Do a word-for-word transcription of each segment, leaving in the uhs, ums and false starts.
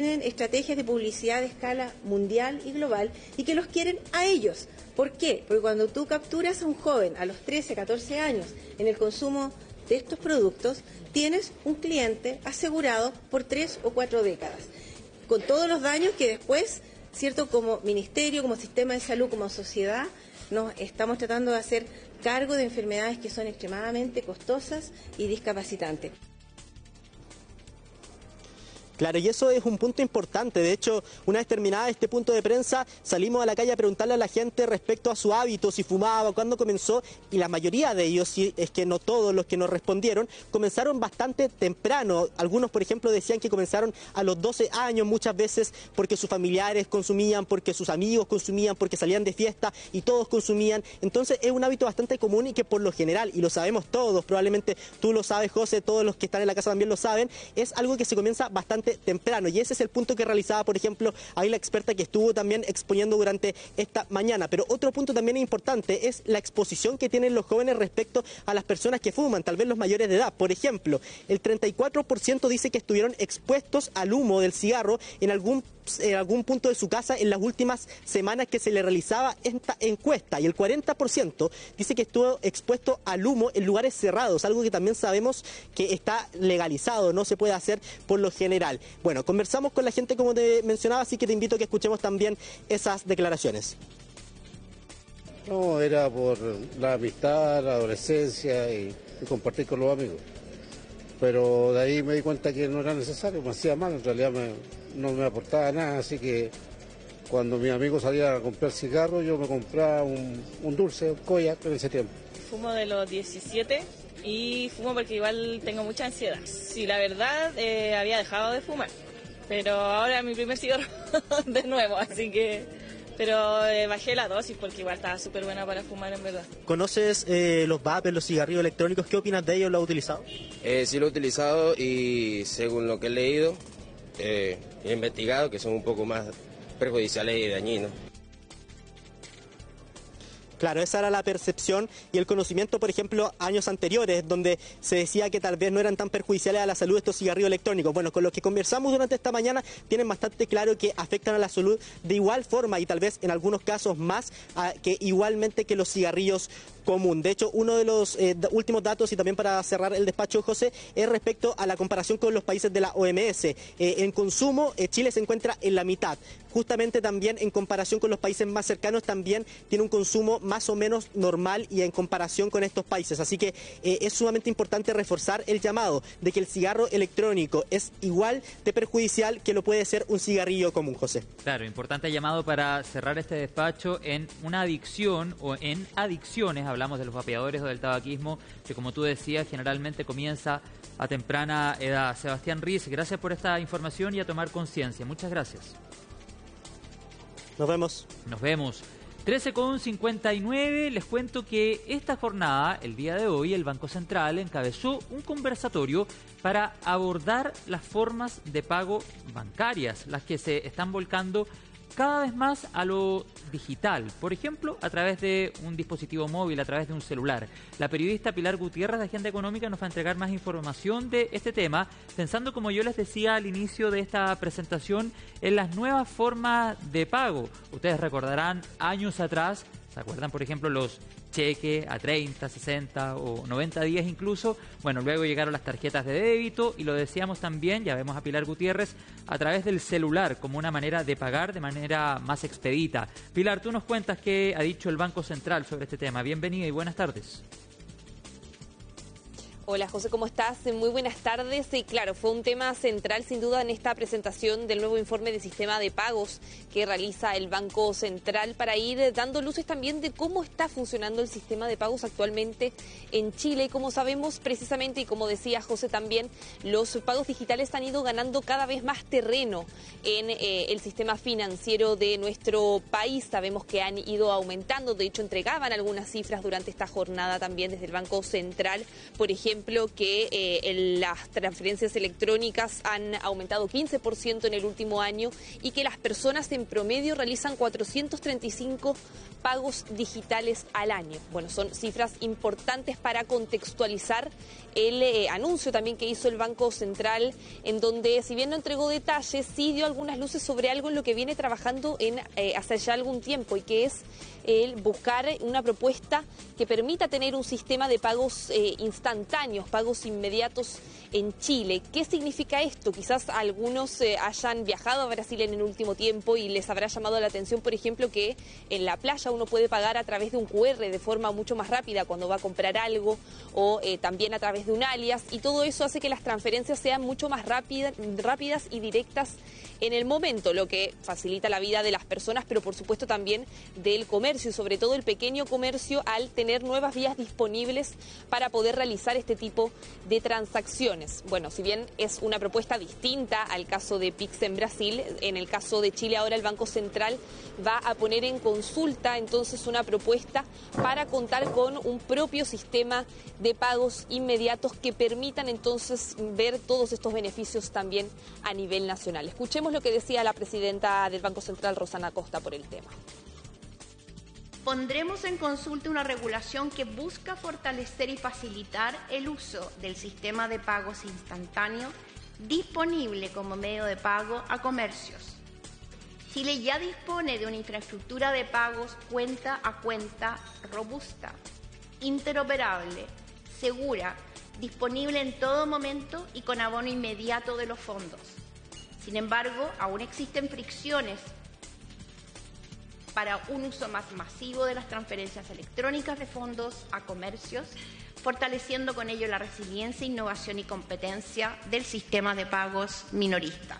tienen estrategias de publicidad de escala mundial y global y que los quieren a ellos. ¿Por qué? Porque cuando tú capturas a un joven a los trece, catorce años en el consumo de estos productos, tienes un cliente asegurado por tres o cuatro décadas, con todos los daños que después, cierto, como ministerio, como sistema de salud, como sociedad, nos estamos tratando de hacer cargo de enfermedades que son extremadamente costosas y discapacitantes. Claro, y eso es un punto importante. De hecho, una vez terminada este punto de prensa, salimos a la calle a preguntarle a la gente respecto a su hábito, si fumaba, cuándo comenzó, y la mayoría de ellos, si es que no todos los que nos respondieron, comenzaron bastante temprano. Algunos, por ejemplo, decían que comenzaron a los doce años, muchas veces porque sus familiares consumían, porque sus amigos consumían, porque salían de fiesta y todos consumían. Entonces es un hábito bastante común y que por lo general, y lo sabemos todos, probablemente tú lo sabes, José, todos los que están en la casa también lo saben, es algo que se comienza bastante temprano, y ese es el punto que realizaba, por ejemplo, ahí la experta que estuvo también exponiendo durante esta mañana. Pero otro punto también importante es la exposición que tienen los jóvenes respecto a las personas que fuman, tal vez los mayores de edad. Por ejemplo, el treinta y cuatro por ciento dice que estuvieron expuestos al humo del cigarro en algún en algún punto de su casa en las últimas semanas que se le realizaba esta encuesta, y el cuarenta por ciento dice que estuvo expuesto al humo en lugares cerrados, algo que también sabemos que está legalizado, no se puede hacer por lo general. Bueno, conversamos con la gente como te mencionaba, así que te invito a que escuchemos también esas declaraciones. No, era por la amistad, la adolescencia y, y compartir con los amigos. Pero de ahí me di cuenta que no era necesario, me hacía mal, en realidad me, no me aportaba nada, así que cuando mis amigos salían a comprar cigarros, yo me compraba un, un dulce, un koyak en ese tiempo. Fumo de los diecisiete y fumo porque igual tengo mucha ansiedad. Sí, la verdad, eh, había dejado de fumar, pero ahora es mi primer cigarro de nuevo, así que... Pero eh, bajé la dosis porque igual estaba súper buena para fumar, en verdad. ¿Conoces eh, los vapes, los cigarrillos electrónicos? ¿Qué opinas de ellos? ¿Lo has utilizado? Eh, sí lo he utilizado y según lo que he leído, eh, he investigado que son un poco más perjudiciales y dañinos. Claro, esa era la percepción y el conocimiento, por ejemplo, años anteriores, donde se decía que tal vez no eran tan perjudiciales a la salud estos cigarrillos electrónicos. Bueno, con los que conversamos durante esta mañana tienen bastante claro que afectan a la salud de igual forma y tal vez en algunos casos más a, que igualmente que los cigarrillos común. De hecho, uno de los eh, últimos datos, y también para cerrar el despacho, José, es respecto a la comparación con los países de la O M S. Eh, en consumo, eh, Chile se encuentra en la mitad. Justamente también en comparación con los países más cercanos, también tiene un consumo más o menos normal y en comparación con estos países. Así que eh, es sumamente importante reforzar el llamado de que el cigarro electrónico es igual de perjudicial que lo puede ser un cigarrillo común, José. Claro, importante llamado para cerrar este despacho en una adicción o en adicciones. Hablamos de los vapeadores o del tabaquismo, que como tú decías, generalmente comienza a temprana edad. Sebastián Riz, gracias por esta información y a tomar conciencia. Muchas gracias. Nos vemos. Nos vemos. trece con cincuenta y nueve, les cuento que esta jornada, el día de hoy, el Banco Central encabezó un conversatorio para abordar las formas de pago bancarias, las que se están volcando cada vez más a lo digital, por ejemplo, a través de un dispositivo móvil, a través de un celular. La periodista Pilar Gutiérrez de Agenda Económica nos va a entregar más información de este tema, pensando, como yo les decía al inicio de esta presentación, en las nuevas formas de pago. Ustedes recordarán años atrás, ¿se acuerdan, por ejemplo, los cheques a treinta, sesenta o noventa días incluso? Bueno, luego llegaron las tarjetas de débito y lo decíamos también, ya vemos a Pilar Gutiérrez, a través del celular como una manera de pagar de manera más expedita. Pilar, tú nos cuentas qué ha dicho el Banco Central sobre este tema. Bienvenida y buenas tardes. Hola José, ¿cómo estás? Muy buenas tardes. Y claro, fue un tema central sin duda en esta presentación del nuevo informe de sistema de pagos que realiza el Banco Central para ir dando luces también de cómo está funcionando el sistema de pagos actualmente en Chile. Y como sabemos precisamente, y como decía José también, los pagos digitales han ido ganando cada vez más terreno en eh, el sistema financiero de nuestro país. Sabemos que han ido aumentando, de hecho entregaban algunas cifras durante esta jornada también desde el Banco Central, por ejemplo, ejemplo, que eh, el, las transferencias electrónicas han aumentado quince por ciento en el último año y que las personas en promedio realizan cuatrocientos treinta y cinco pagos digitales al año. Bueno, son cifras importantes para contextualizar el eh, anuncio también que hizo el Banco Central, en donde, si bien no entregó detalles, sí dio algunas luces sobre algo en lo que viene trabajando en, eh, hace ya algún tiempo, y que es el buscar una propuesta que permita tener un sistema de pagos eh, instantáneos, pagos inmediatos en Chile. ¿Qué significa esto? Quizás algunos eh, hayan viajado a Brasil en el último tiempo y les habrá llamado la atención, por ejemplo, que en la playa uno puede pagar a través de un cu erre de forma mucho más rápida cuando va a comprar algo, o eh, también a través de un alias, y todo eso hace que las transferencias sean mucho más rápida, rápidas y directas en el momento, lo que facilita la vida de las personas, pero por supuesto también del comercio, y sobre todo el pequeño comercio, al tener nuevas vías disponibles para poder realizar este tipo de transacciones. Bueno, si bien es una propuesta distinta al caso de Pix en Brasil, en el caso de Chile ahora el Banco Central va a poner en consulta entonces una propuesta para contar con un propio sistema de pagos inmediatos que permitan entonces ver todos estos beneficios también a nivel nacional. Escuchemos lo que decía la presidenta del Banco Central, Rosana Costa, por el tema. Pondremos en consulta una regulación que busca fortalecer y facilitar el uso del sistema de pagos instantáneos disponible como medio de pago a comercios. Chile ya dispone de una infraestructura de pagos cuenta a cuenta robusta, interoperable, segura, disponible en todo momento y con abono inmediato de los fondos. Sin embargo, aún existen fricciones para un uso más masivo de las transferencias electrónicas de fondos a comercios, fortaleciendo con ello la resiliencia, innovación y competencia del sistema de pagos minorista.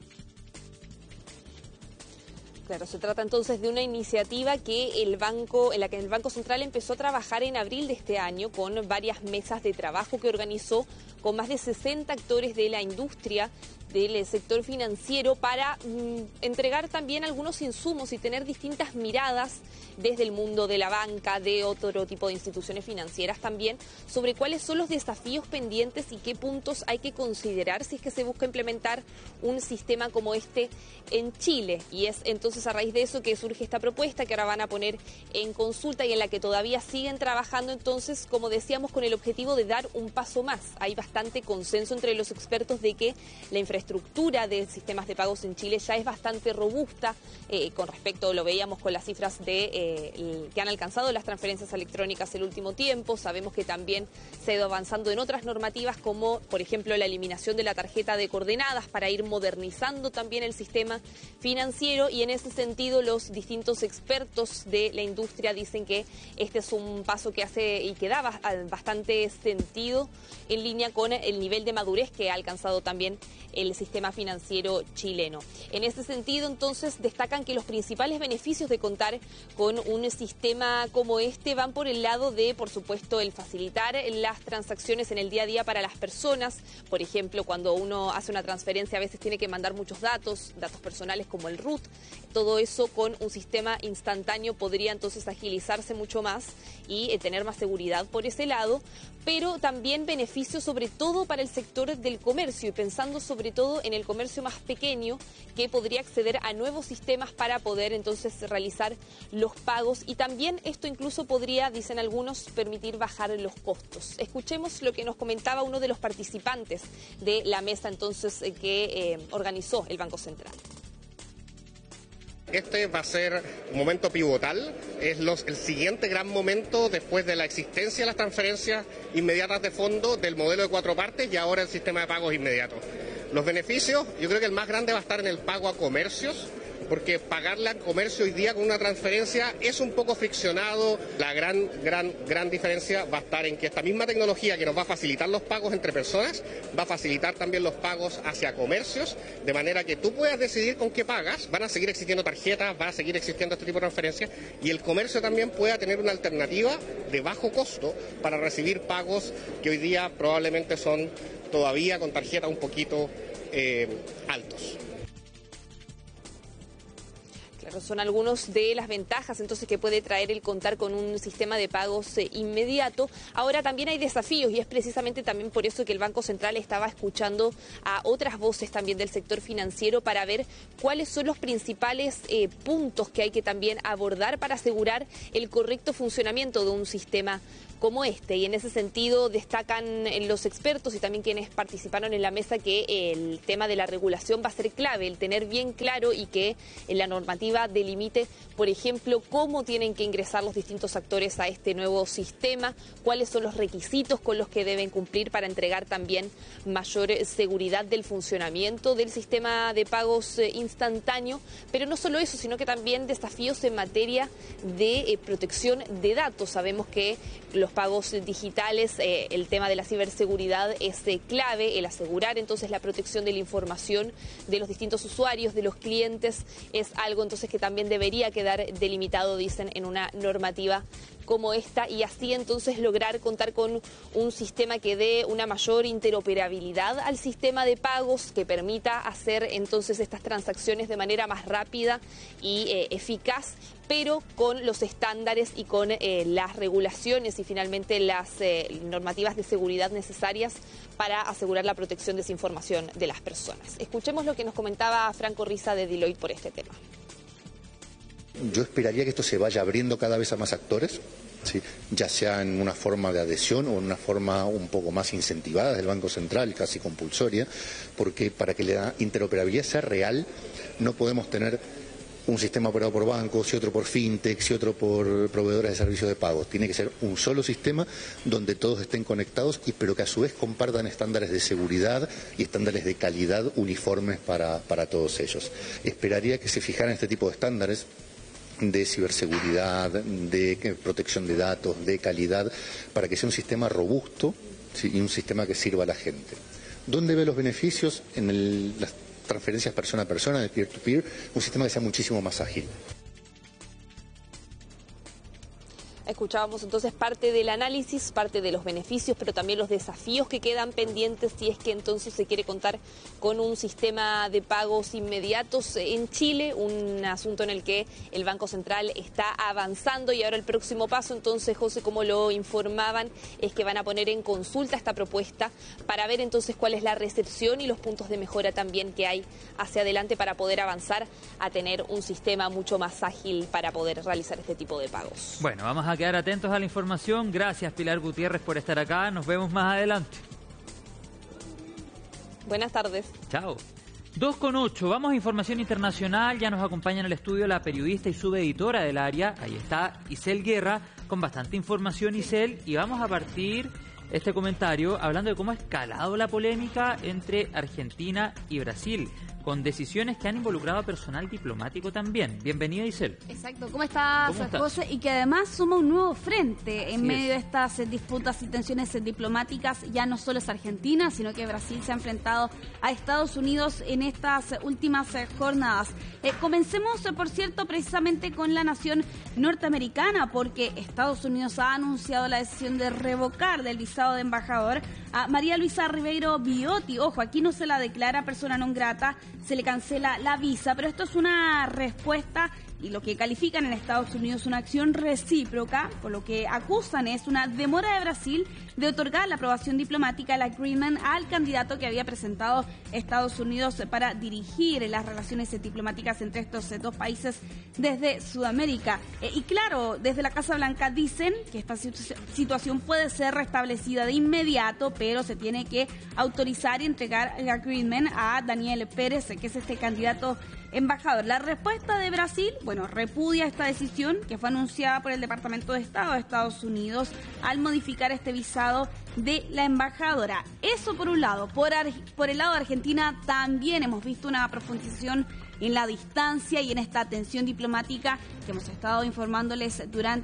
Claro, se trata entonces de una iniciativa que el banco, en la que el Banco Central empezó a trabajar en abril de este año, con varias mesas de trabajo que organizó con más de sesenta actores de la industria, del sector financiero, para mm, entregar también algunos insumos y tener distintas miradas desde el mundo de la banca, de otro tipo de instituciones financieras también, sobre cuáles son los desafíos pendientes y qué puntos hay que considerar si es que se busca implementar un sistema como este en Chile. Y es entonces a raíz de eso que surge esta propuesta que ahora van a poner en consulta y en la que todavía siguen trabajando, entonces, como decíamos, con el objetivo de dar un paso más. Hay bastante consenso entre los expertos de que la infraestructura de sistemas de pagos en Chile ya es bastante robusta, eh, con respecto, lo veíamos con las cifras de eh, el, que han alcanzado las transferencias electrónicas el último tiempo. Sabemos que también se ha ido avanzando en otras normativas, como por ejemplo la eliminación de la tarjeta de coordenadas para ir modernizando también el sistema financiero, y en ese sentido los distintos expertos de la industria dicen que este es un paso que hace y que da bastante sentido en línea con el nivel de madurez que ha alcanzado también el sistema financiero chileno. En ese sentido, entonces, destacan que los principales beneficios de contar con un sistema como este van por el lado de, por supuesto, el facilitar las transacciones en el día a día para las personas. Por ejemplo, cuando uno hace una transferencia a veces tiene que mandar muchos datos, datos personales como el R U T. Todo eso con un sistema instantáneo podría entonces agilizarse mucho más y eh, tener más seguridad por ese lado, pero también beneficios sobre todo para el sector del comercio, y pensando sobre todo en el comercio más pequeño, que podría acceder a nuevos sistemas para poder entonces realizar los pagos, y también esto incluso podría, dicen algunos, permitir bajar los costos. Escuchemos lo que nos comentaba uno de los participantes de la mesa entonces eh, que eh, organizó el Banco Central. Este va a ser un momento pivotal, es los, el siguiente gran momento después de la existencia de las transferencias inmediatas de fondo, del modelo de cuatro partes y ahora el sistema de pagos inmediatos. Los beneficios, yo creo que el más grande va a estar en el pago a comercios, porque pagarle al comercio hoy día con una transferencia es un poco friccionado. La gran, gran, gran diferencia va a estar en que esta misma tecnología que nos va a facilitar los pagos entre personas, va a facilitar también los pagos hacia comercios, de manera que tú puedas decidir con qué pagas. Van a seguir existiendo tarjetas, va a seguir existiendo este tipo de transferencias, y el comercio también pueda tener una alternativa de bajo costo para recibir pagos que hoy día probablemente son todavía con tarjeta un poquito eh, altos. Claro, son algunos de las ventajas entonces que puede traer el contar con un sistema de pagos eh, inmediato. Ahora también hay desafíos y es precisamente también por eso que el Banco Central estaba escuchando a otras voces también del sector financiero para ver cuáles son los principales eh, puntos que hay que también abordar para asegurar el correcto funcionamiento de un sistema como este. Y en ese sentido destacan los expertos y también quienes participaron en la mesa que el tema de la regulación va a ser clave, el tener bien claro y que la normativa delimite, por ejemplo, cómo tienen que ingresar los distintos actores a este nuevo sistema, cuáles son los requisitos con los que deben cumplir para entregar también mayor seguridad del funcionamiento del sistema de pagos instantáneo, pero no solo eso, sino que también desafíos en materia de eh, protección de datos. Sabemos que los pagos digitales, eh, el tema de la ciberseguridad es eh, clave, el asegurar entonces la protección de la información de los distintos usuarios, de los clientes, es algo entonces que también debería quedar delimitado, dicen, en una normativa como esta, y así entonces lograr contar con un sistema que dé una mayor interoperabilidad al sistema de pagos, que permita hacer entonces estas transacciones de manera más rápida y eh, eficaz, pero con los estándares y con eh, las regulaciones y finalmente las eh, normativas de seguridad necesarias para asegurar la protección de esa información de las personas. Escuchemos lo que nos comentaba Franco Riza de Deloitte por este tema. Yo esperaría que esto se vaya abriendo cada vez a más actores, ¿sí? Ya sea en una forma de adhesión o en una forma un poco más incentivada del Banco Central, casi compulsoria, porque para que la interoperabilidad sea real no podemos tener un sistema operado por bancos y otro por fintechs y otro por proveedores de servicios de pagos. Tiene que ser un solo sistema donde todos estén conectados, y pero que a su vez compartan estándares de seguridad y estándares de calidad uniformes para, para todos ellos. Esperaría que se fijaran este tipo de estándares de ciberseguridad, de protección de datos, de calidad, para que sea un sistema robusto, ¿sí? Y un sistema que sirva a la gente. ¿Dónde ve los beneficios? En el, las transferencias persona a persona, de peer-to-peer, un sistema que sea muchísimo más ágil. Escuchábamos entonces parte del análisis, parte de los beneficios, pero también los desafíos que quedan pendientes si es que entonces se quiere contar con un sistema de pagos inmediatos en Chile, un asunto en el que el Banco Central está avanzando. Y ahora el próximo paso, entonces, José, como lo informaban, es que van a poner en consulta esta propuesta para ver entonces cuál es la recepción y los puntos de mejora también que hay hacia adelante para poder avanzar a tener un sistema mucho más ágil para poder realizar este tipo de pagos. Bueno, vamos a quedar atentos a la información. Gracias, Pilar Gutiérrez, por estar acá. Nos vemos más adelante. Buenas tardes. Chao. dos con ocho. Vamos a información internacional. Ya nos acompaña en el estudio la periodista y subeditora del área. Ahí está Isel Guerra, con bastante información, Isel. Y vamos a partir este comentario hablando de cómo ha escalado la polémica entre Argentina y Brasil, con decisiones que han involucrado a personal diplomático también. Bienvenida, Isel. Exacto. ¿Cómo estás, ¿Cómo estás? José? Y que además suma un nuevo frente Así en medio es. de estas eh, disputas y tensiones eh, diplomáticas. Ya no solo es Argentina, sino que Brasil se ha enfrentado a Estados Unidos en estas eh, últimas eh, jornadas. Eh, comencemos, eh, por cierto, precisamente con la nación norteamericana, porque Estados Unidos ha anunciado la decisión de revocar del visado de embajador a María Luisa Ribeiro Biotti. Ojo, aquí no se la declara persona non grata, se le cancela la visa, pero esto es una respuesta y lo que califican en Estados Unidos una acción recíproca, por lo que acusan es una demora de Brasil de otorgar la aprobación diplomática, el agreement, al candidato que había presentado Estados Unidos para dirigir las relaciones diplomáticas entre estos dos países desde Sudamérica. Eh, y claro, desde la Casa Blanca dicen que esta situ- situación puede ser restablecida de inmediato, pero se tiene que autorizar y entregar el agreement a Daniel Pérez, que es este candidato embajador. La respuesta de Brasil, bueno, repudia esta decisión que fue anunciada por el Departamento de Estado de Estados Unidos al modificar este visado de la embajadora. Eso por un lado. Por, Ar- por el lado de Argentina también hemos visto una profundización en la distancia y en esta tensión diplomática que hemos estado informándoles durante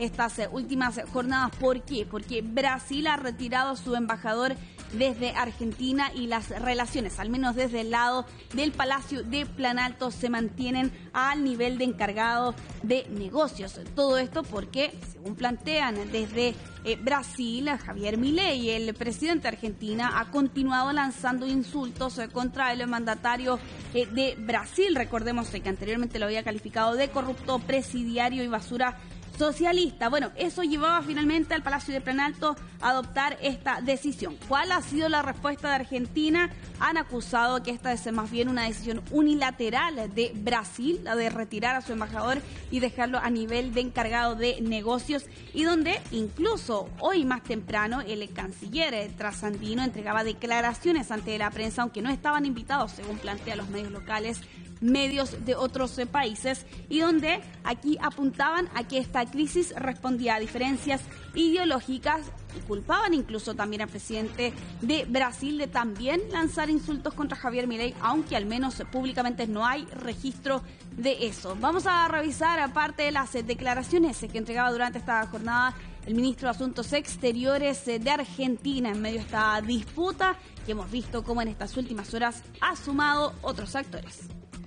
estas últimas jornadas. ¿Por qué? Porque Brasil ha retirado a su embajador desde Argentina y las relaciones, al menos desde el lado del Palacio de Planalto, se mantienen al nivel de encargado de negocios. Todo esto porque, según plantean desde eh, Brasil, Javier Milei, el presidente de Argentina, ha continuado lanzando insultos eh, contra el mandatario eh, de Brasil. Recordemos que anteriormente lo había calificado de corrupto, presidiario y basura socialista. Bueno, eso llevaba finalmente al Palacio de Planalto a adoptar esta decisión. ¿Cuál ha sido la respuesta de Argentina? Han acusado que esta es más bien una decisión unilateral de Brasil, la de retirar a su embajador y dejarlo a nivel de encargado de negocios, y donde incluso hoy más temprano el canciller trasandino entregaba declaraciones ante la prensa, aunque no estaban invitados, según plantean los medios locales, medios de otros eh, países, y donde aquí apuntaban a que esta crisis respondía a diferencias ideológicas y culpaban incluso también al presidente de Brasil de también lanzar insultos contra Javier Milei, aunque al menos eh, públicamente no hay registro de eso. Vamos a revisar aparte de las eh, declaraciones eh, que entregaba durante esta jornada el ministro de Asuntos Exteriores eh, de Argentina en medio de esta disputa que hemos visto cómo en estas últimas horas ha sumado otros actores.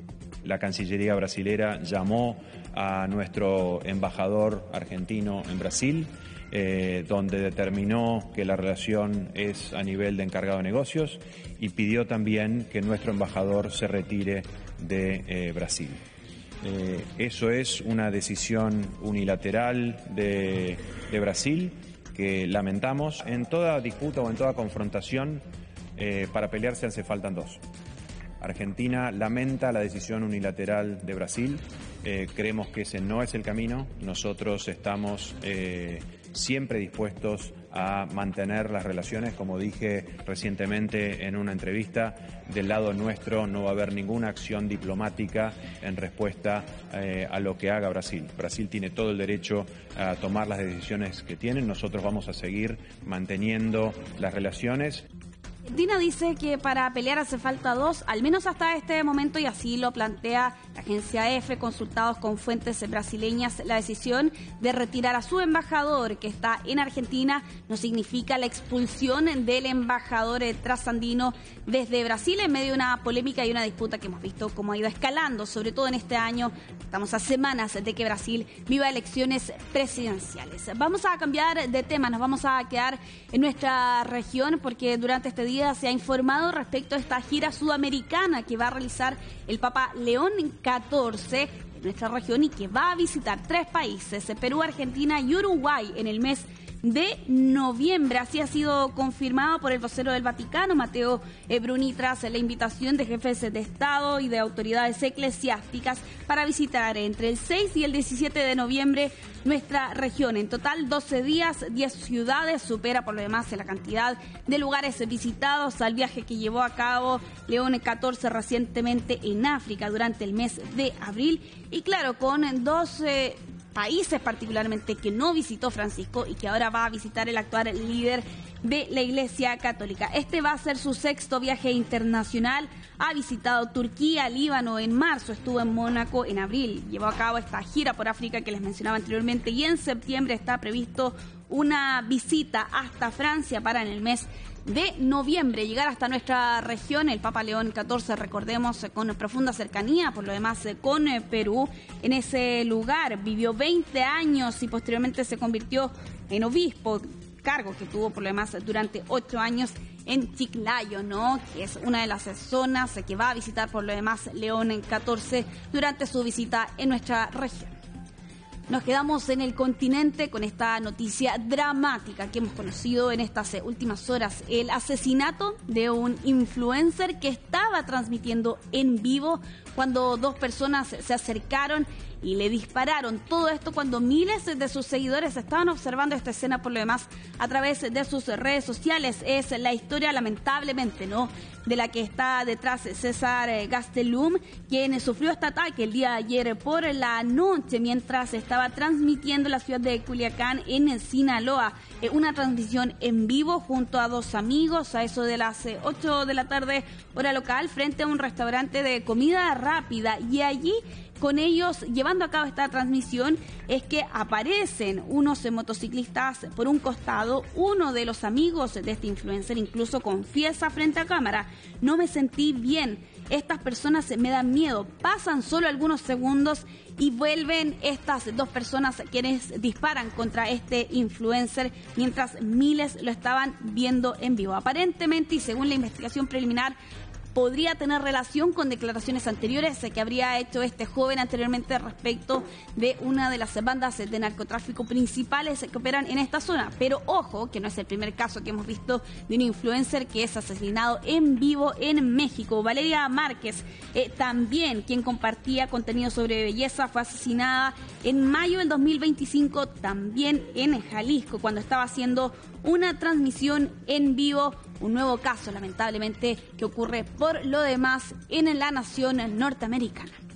La Cancillería brasilera llamó a nuestro embajador argentino en Brasil, eh, donde determinó que la relación es a nivel de encargado de negocios, y pidió también que nuestro embajador se retire de eh, Brasil. Eh, eso es una decisión unilateral de, de Brasil que lamentamos. En toda disputa o en toda confrontación, eh, para pelearse hace faltan dos. Argentina lamenta la decisión unilateral de Brasil, eh, creemos que ese no es el camino. Nosotros estamos eh, siempre dispuestos a mantener las relaciones, como dije recientemente en una entrevista, del lado nuestro no va a haber ninguna acción diplomática en respuesta eh, a lo que haga Brasil. Brasil tiene todo el derecho a tomar las decisiones que tienen, nosotros vamos a seguir manteniendo las relaciones. Argentina dice que para pelear hace falta dos, al menos hasta este momento, y así lo plantea la agencia EFE, consultados con fuentes brasileñas. La decisión de retirar a su embajador, que está en Argentina, no significa la expulsión del embajador trasandino desde Brasil, en medio de una polémica y una disputa que hemos visto cómo ha ido escalando, sobre todo en este año. Estamos a semanas de que Brasil viva elecciones presidenciales. Vamos a cambiar de tema, nos vamos a quedar en nuestra región, porque durante este día se ha informado respecto a esta gira sudamericana que va a realizar el Papa León catorce en nuestra región y que va a visitar tres países, Perú, Argentina y Uruguay, en el mes de noviembre. Así ha sido confirmado por el vocero del Vaticano, Mateo Bruni, tras la invitación de jefes de Estado y de autoridades eclesiásticas para visitar entre el seis y el diecisiete de noviembre nuestra región. En total, doce días, diez ciudades, supera por lo demás la cantidad de lugares visitados al viaje que llevó a cabo León catorce recientemente en África durante el mes de abril. Y claro, con doce países particularmente que no visitó Francisco y que ahora va a visitar el actual líder de la Iglesia Católica. Este va a ser su sexto viaje internacional. Ha visitado Turquía, Líbano en marzo, estuvo en Mónaco en abril, llevó a cabo esta gira por África que les mencionaba anteriormente, y en septiembre está previsto una visita hasta Francia para en el mes de noviembre llegar hasta nuestra región. El Papa León catorce, recordemos, con profunda cercanía, por lo demás, con Perú. En ese lugar vivió veinte años y posteriormente se convirtió en obispo, cargo que tuvo por lo demás durante ocho años en Chiclayo, ¿no? Que es una de las zonas que va a visitar por lo demás León catorce durante su visita en nuestra región. Nos quedamos en el continente con esta noticia dramática que hemos conocido en estas últimas horas: el asesinato de un influencer que estaba transmitiendo en vivo cuando dos personas se acercaron y le dispararon. Todo esto cuando miles de sus seguidores estaban observando esta escena por lo demás a través de sus redes sociales. Es la historia, lamentablemente, ¿no?, de la que está detrás César Gastelum, quien sufrió este ataque el día de ayer por la noche mientras estaba estaba transmitiendo en la ciudad de Culiacán, en Sinaloa. Eh, una transmisión en vivo junto a dos amigos a eso de las eh, ocho de la tarde, hora local, frente a un restaurante de comida rápida. Y allí, con ellos llevando a cabo esta transmisión, es que aparecen unos motociclistas por un costado. Uno de los amigos de este influencer incluso confiesa frente a cámara: no me sentí bien, estas personas me dan miedo. Pasan solo algunos segundos y vuelven estas dos personas quienes disparan contra este influencer mientras miles lo estaban viendo en vivo. Aparentemente, y según la investigación preliminar, podría tener relación con declaraciones anteriores que habría hecho este joven anteriormente respecto de una de las bandas de narcotráfico principales que operan en esta zona. Pero ojo, que no es el primer caso que hemos visto de un influencer que es asesinado en vivo en México. Valeria Márquez, eh, también quien compartía contenido sobre belleza, fue asesinada en mayo del dos mil veinticinco, también en Jalisco, cuando estaba haciendo una transmisión en vivo. Un nuevo caso, lamentablemente, que ocurre por lo demás en la nación norteamericana.